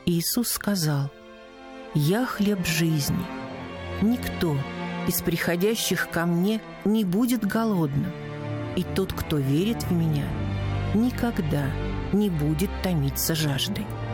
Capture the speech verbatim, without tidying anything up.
Иисус сказал: «Я хлеб жизни. Никто из приходящих ко мне не будет голодным, и тот, кто верит в Меня, никогда не будет томиться жаждой».